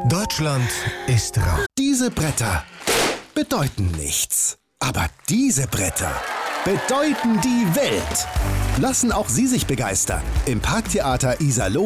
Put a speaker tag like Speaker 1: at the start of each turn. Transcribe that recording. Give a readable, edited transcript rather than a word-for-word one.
Speaker 1: Deutschland ist rau.
Speaker 2: Diese Bretter bedeuten nichts. Aber diese Bretter bedeuten die Welt. Lassen auch Sie sich begeistern. Im Parktheater Iserlohn.